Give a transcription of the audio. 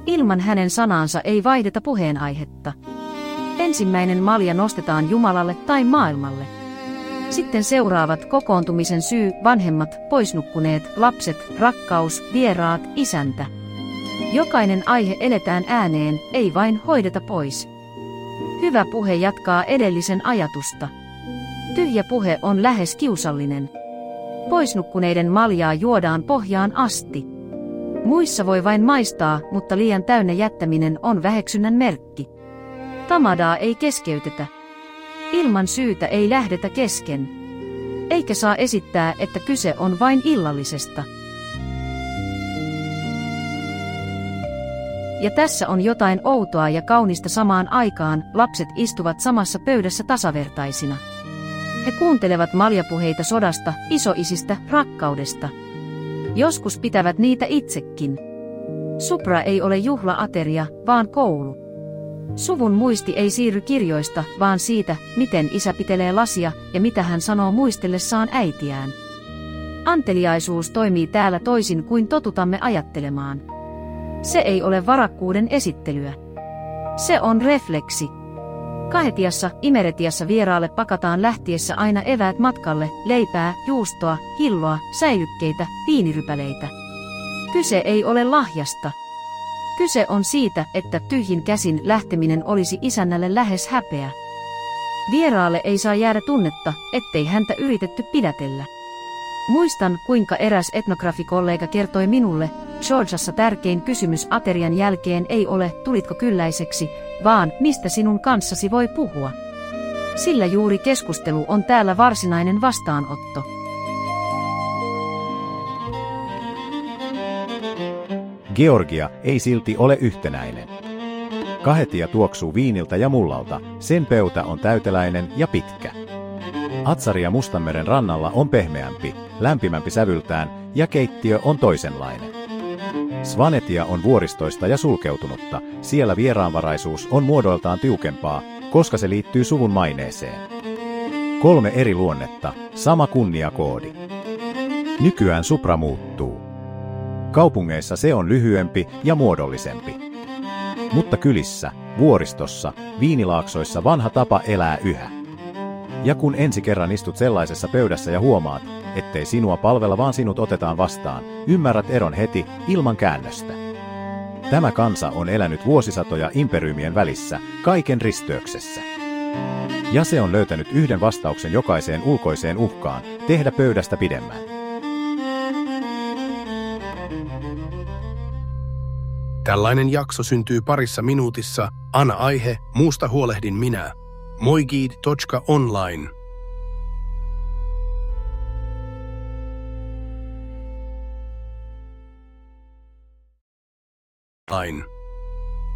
Ilman hänen sanaansa ei vaihdeta puheenaihetta. Ensimmäinen malja nostetaan Jumalalle tai maailmalle. Sitten seuraavat kokoontumisen syy, vanhemmat, poisnukkuneet, lapset, rakkaus, vieraat, isäntä. Jokainen aihe eletään ääneen, ei vain hoideta pois. Hyvä puhe jatkaa edellisen ajatusta. Tyhjä puhe on lähes kiusallinen. Poisnukkuneiden maljaa juodaan pohjaan asti. Muissa voi vain maistaa, mutta liian täynnä jättäminen on väheksynnän merkki. Tamadaa ei keskeytetä. Ilman syytä ei lähdetä kesken. Eikä saa esittää, että kyse on vain illallisesta. Ja tässä on jotain outoa ja kaunista samaan aikaan, lapset istuvat samassa pöydässä tasavertaisina. He kuuntelevat maljapuheita sodasta, isoisistä, rakkaudesta. Joskus pitävät niitä itsekin. Supra ei ole juhlaateria, vaan koulu. Suvun muisti ei siirry kirjoista, vaan siitä, miten isä pitelee lasia ja mitä hän sanoo muistellessaan äitiään. Anteliaisuus toimii täällä toisin kuin totutamme ajattelemaan. Se ei ole varakkuuden esittelyä. Se on refleksi. Kahetiassa, imeretiassa vieraalle pakataan lähtiessä aina eväät matkalle, leipää, juustoa, hilloa, säilykkeitä, viinirypäleitä. Kyse ei ole lahjasta. Kyse on siitä, että tyhjin käsin lähteminen olisi isännälle lähes häpeä. Vieraalle ei saa jäädä tunnetta, ettei häntä yritetty pidätellä. Muistan, kuinka eräs etnografikollega kertoi minulle, Georgiassa tärkein kysymys aterian jälkeen ei ole, tulitko kylläiseksi, vaan mistä sinun kanssasi voi puhua. Sillä juuri keskustelu on täällä varsinainen vastaanotto. Georgia ei silti ole yhtenäinen. Kahetia tuoksuu viiniltä ja mullalta, sen pöytä on täyteläinen ja pitkä. Atsaria Mustanmeren rannalla on pehmeämpi, lämpimämpi sävyltään ja keittiö on toisenlainen. Svanetia on vuoristoista ja sulkeutunutta, siellä vieraanvaraisuus on muodoiltaan tiukempaa, koska se liittyy suvun maineeseen. 3 eri luonnetta, sama kunniakoodi. Nykyään Supra muuttuu. Kaupungeissa se on lyhyempi ja muodollisempi. Mutta kylissä, vuoristossa, viinilaaksoissa vanha tapa elää yhä. Ja kun ensi kerran istut sellaisessa pöydässä ja huomaat, ettei sinua palvella vaan sinut otetaan vastaan, ymmärrät eron heti, ilman käännöstä. Tämä kansa on elänyt vuosisatoja imperiumien välissä, kaiken risteyksessä. Ja se on löytänyt yhden vastauksen jokaiseen ulkoiseen uhkaan, tehdä pöydästä pidemmän. Tällainen jakso syntyy parissa minuutissa. Anna aihe, muusta huolehdin minä. moigid.online Line.